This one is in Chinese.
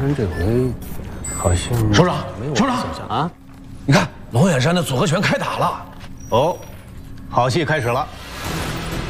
山这回好像首长， 没有首长想象啊！ 你看龙眼山的左和拳开打了。 哦，好戏开始了。